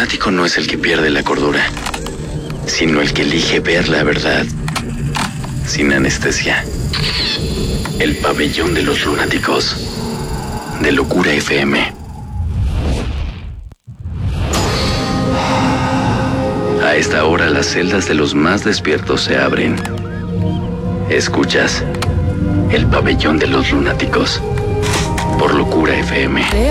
lunático no es el que pierde la cordura, sino el que elige ver la verdad sin anestesia. El pabellón de los lunáticos, de Locura FM. A esta hora las celdas de los más despiertos se abren. Escuchas el pabellón de los lunáticos por Locura FM.